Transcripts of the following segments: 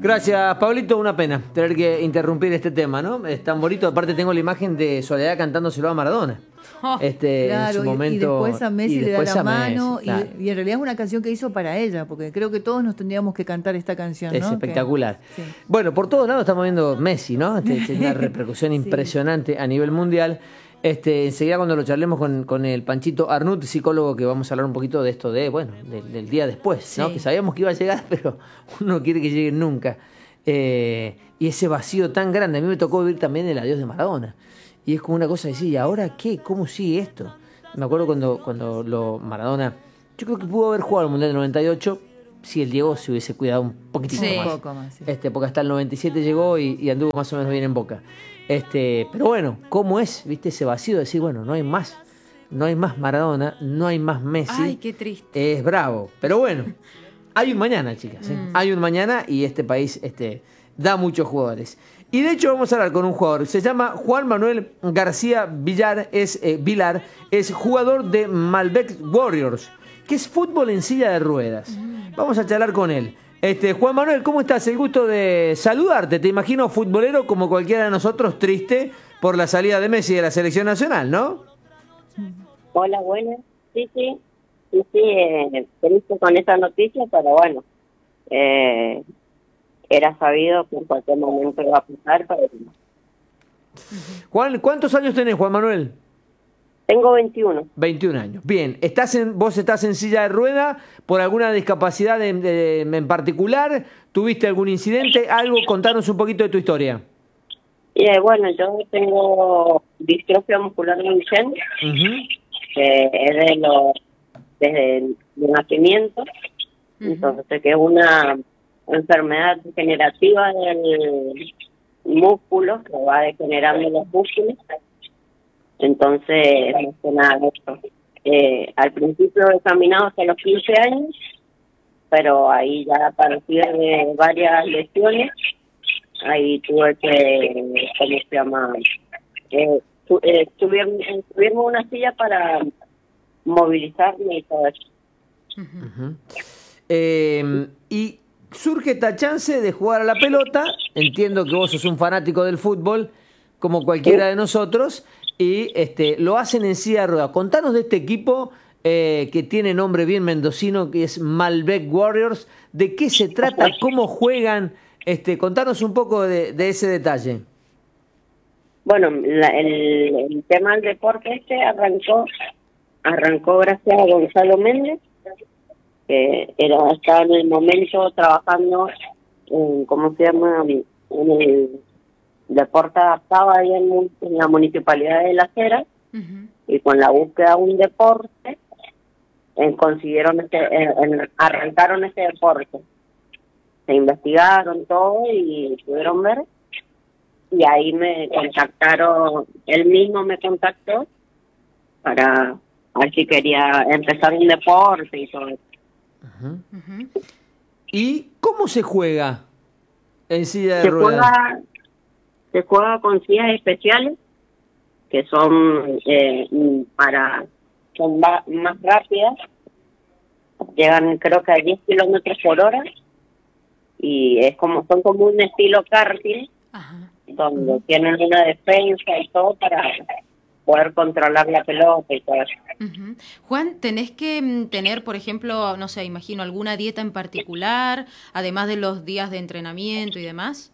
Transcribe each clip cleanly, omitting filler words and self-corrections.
Gracias, Pablito. Una pena tener que interrumpir este tema, ¿no? Es tan bonito. Aparte tengo la imagen de Soledad cantándoselo a Maradona. Claro, en su momento, y después a Messi le da la mano. Messi, claro. Y en realidad es una canción que hizo para ella, porque creo que todos nos tendríamos que cantar esta canción, ¿no? Es espectacular. Sí. Bueno, por todos lados estamos viendo Messi, ¿no? Tiene una repercusión impresionante a nivel mundial. Enseguida cuando lo charlemos con el Panchito Arnut, psicólogo, que vamos a hablar un poquito de esto del día después, ¿no? Que sabíamos que iba a llegar, pero uno no quiere que llegue nunca. Y ese vacío tan grande, a mí me tocó vivir también el adiós de Maradona. Y es como una cosa de decir, ¿y ahora qué? ¿Cómo sigue esto? Me acuerdo cuando Maradona, yo creo que pudo haber jugado el Mundial del 98 si el Diego se hubiese cuidado un poquitito más. Un poco más, sí. Porque hasta el 97 llegó y anduvo más o menos bien en Boca. Pero bueno, ¿cómo es, viste, ese vacío de decir, bueno, no hay más Maradona, no hay más Messi? Ay, qué triste. Es bravo, pero bueno, hay un mañana, chicas, ¿eh? Hay un mañana y este país da muchos jugadores. Y de hecho vamos a hablar con un jugador, se llama Juan Manuel García Vilar, es jugador de Malbec Warriors, que es fútbol en silla de ruedas. Vamos a charlar con él. Juan Manuel, ¿cómo estás? El gusto de saludarte. Te imagino futbolero como cualquiera de nosotros, triste por la salida de Messi de la selección nacional, ¿no? Hola, buenas. Sí, triste con esa noticia, pero bueno, era sabido que en cualquier momento iba a pasar. Pero... Juan, ¿cuántos años tenés, Juan Manuel? Tengo 21. 21 años. Bien, vos estás en silla de rueda por alguna discapacidad en particular, ¿tuviste algún incidente? Algo, contanos un poquito de tu historia. Bueno, yo tengo distrofia muscular de Duchenne, que es desde el nacimiento, entonces que es una enfermedad degenerativa del músculo que va degenerando los músculos. Entonces, más que nada esto. Al principio he caminado hasta los 15 años, pero ahí ya a partir de varias lesiones, ahí tuve que, ¿cómo se llama? Subirme una silla para movilizarme y todo eso. Y surge esta chance de jugar a la pelota, entiendo que vos sos un fanático del fútbol, como cualquiera de nosotros, y lo hacen en silla de ruedas. Contanos de este equipo que tiene nombre bien mendocino, que es Malbec Warriors. ¿De qué se trata? ¿Cómo juegan? Contanos un poco de ese detalle. Bueno, el tema del deporte arrancó gracias a Gonzalo Méndez, que estaba en el momento trabajando en, ¿cómo se llama?, en el deporte adaptado ahí en la municipalidad de Las Heras, y con la búsqueda de un deporte consiguieron arrancaron este deporte. Se investigaron todo y pudieron ver, y ahí me contactaron, él mismo me contactó para ver si quería empezar un deporte y todo eso. ¿Y cómo se juega en silla de ruedas? Se juega con sillas especiales que son son más rápidas, llegan creo que a 10 kilómetros por hora, y son como un estilo karting, donde tienen una defensa y todo para poder controlar la pelota y todo eso. Juan, ¿tenés que tener, por ejemplo, no sé, imagino alguna dieta en particular, además de los días de entrenamiento y demás?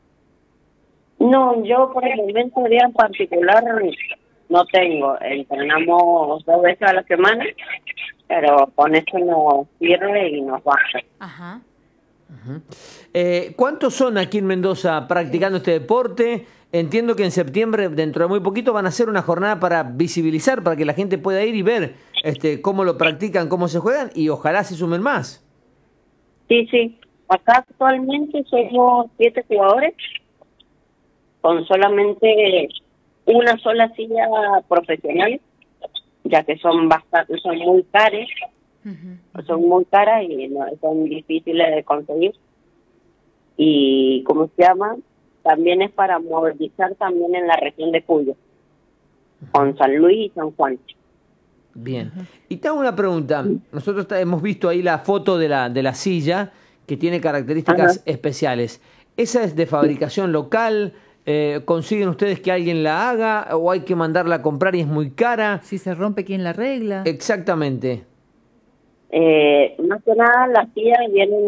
No, yo por el momento día en particular no tengo. Entrenamos 2 veces a la semana, pero con eso nos sirve y nos baja. ¿Cuántos son aquí en Mendoza practicando este deporte? Entiendo que en septiembre, dentro de muy poquito, van a hacer una jornada para visibilizar, para que la gente pueda ir y ver cómo lo practican, cómo se juegan, y ojalá se sumen más. Sí. Acá actualmente somos 7 jugadores, con solamente una sola silla profesional, ya que son muy caras, son muy caras y son difíciles de conseguir. Y ¿cómo se llama? También es para movilizar también en la región de Cuyo, con San Luis y San Juan. Bien. Y te hago una pregunta. Nosotros hemos visto ahí la foto de la silla, que tiene características Ajá. especiales. ¿Esa es de fabricación local? ¿Consiguen ustedes que alguien la haga o hay que mandarla a comprar y es muy cara? Si se rompe, ¿quién la arregla? Exactamente. Más que nada las sillas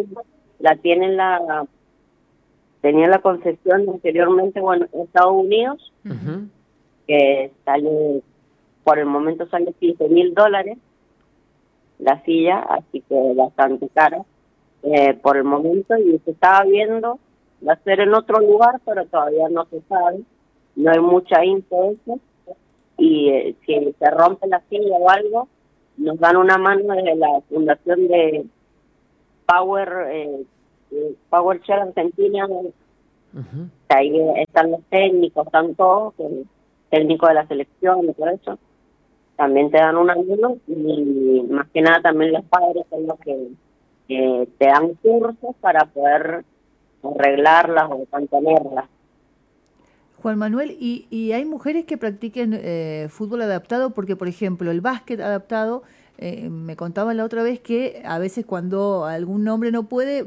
tenían la concesión anteriormente, bueno, en Estados Unidos, Ujú. que por el momento sale $15,000 la silla, así que bastante cara por el momento, y se estaba viendo, va a ser en otro lugar, pero todavía no se sabe, no hay mucha info de eso, y si se rompe la silla o algo, nos dan una mano desde la fundación de Power Chair Argentina, Ujú. que ahí están los técnicos, están todos, el técnico de la selección y todo eso, también te dan una mano, y más que nada también los padres son los que te dan cursos para poder arreglarlas o mantenerlas. Juan Manuel, ¿y hay mujeres que practiquen fútbol adaptado? Porque, por ejemplo, el básquet adaptado, me contaban la otra vez que a veces cuando algún hombre no puede,